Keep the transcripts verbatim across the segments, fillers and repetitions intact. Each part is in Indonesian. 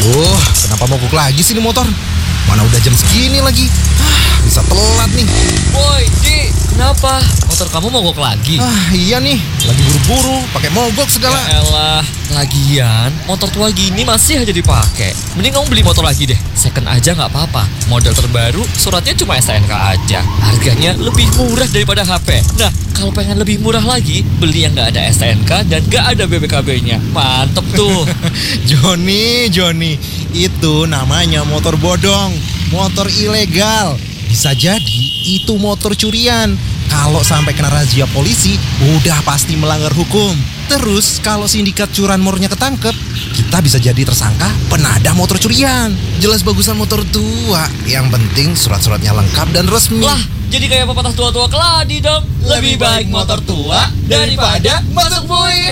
Aduh, kenapa mogok lagi sih ini motor? Mana udah jam segini lagi? Ah, bisa telat nih. Woi, Di, kenapa? Motor kamu mogok lagi? Ah, iya nih, lagi buru-buru, pakai mogok segala. Ya elah, lagian motor tua gini masih aja dipakai. Mending kamu beli motor lagi deh, second aja nggak apa-apa. Model terbaru, suratnya cuma S T N K aja. Harganya lebih murah daripada H P. Nah, kalau pengen lebih murah lagi, beli yang nggak ada S T N K dan nggak ada B B K B-nya. Mantep tuh. Joni, Joni, itu namanya motor bodong, motor ilegal. Bisa jadi itu motor curian. Kalau sampai kena razia polisi, udah pasti melanggar hukum. Terus kalau sindikat curanmornya ketangkep, kita bisa jadi tersangka penadah motor curian. Jelas bagusan motor tua, yang penting surat-suratnya lengkap dan resmi. Lah, jadi kayak pepatah tua-tua keladi dong. Lebih baik motor tua daripada masuk bui.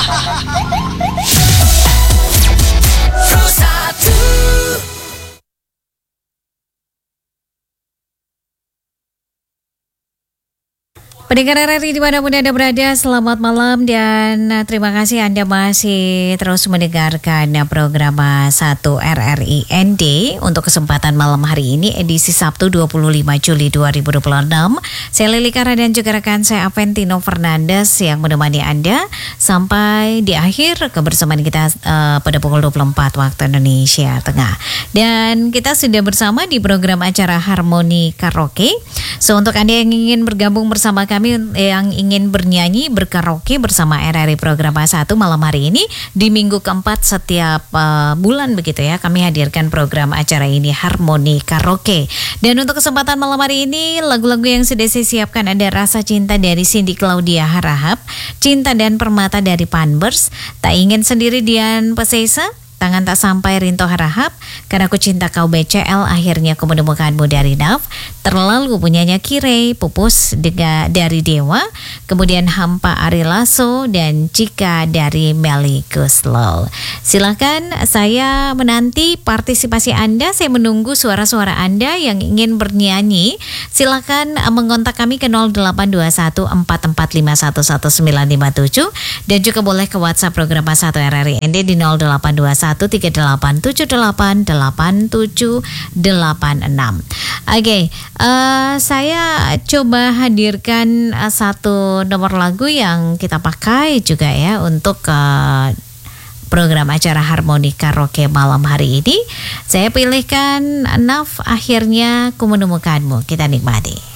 Pendengar R R I dimanapun Anda berada, selamat malam dan terima kasih Anda masih terus mendengarkan program satu R R I N D untuk kesempatan malam hari ini edisi Sabtu dua puluh lima Juli dua ribu dua puluh enam. Saya Lili Kara dan juga rekan saya Aventino Fernandes yang menemani Anda sampai di akhir kebersamaan kita uh, pada pukul dua puluh empat waktu Indonesia Tengah. Dan kita sudah bersama di program acara Harmoni Karaoke. So untuk Anda yang ingin bergabung bersama kami, yang ingin bernyanyi, berkaraoke bersama R R I Program satu malam hari ini di minggu keempat setiap uh, bulan begitu ya, kami hadirkan program acara ini Harmoni Karaoke. Dan untuk kesempatan malam hari ini, lagu-lagu yang sudah saya siapkan ada Rasa Cinta dari Cindy Claudia Harahap, Cinta dan Permata dari Panbers, Tak Ingin Sendiri Dian Pesesa, Tangan Tak Sampai Rinto Harahap, Karena Ku Cinta Kau B C L, Akhirnya Ku Menemukanmu dari Naf, Terlalu punyanya Kirei, Pupus dega, dari Dewa, kemudian Hampa Ari Lasso, dan Cika dari Melly Guslow. Silakan, saya menanti partisipasi Anda, saya menunggu suara-suara Anda yang ingin bernyanyi. Silakan mengontak kami ke nol delapan dua satu empat empat lima satu satu sembilan lima tujuh dan juga boleh ke WhatsApp program satu R R I N D di nol delapan dua satu tiga delapan tujuh delapan delapan tujuh delapan enam. Oke, okay, uh, saya coba hadirkan uh, satu nomor lagu yang kita pakai juga ya untuk uh, program acara Harmoni Karaoke malam hari ini. Saya pilihkan Naf, Akhirnya Ku Menemukanmu. Kita nikmati.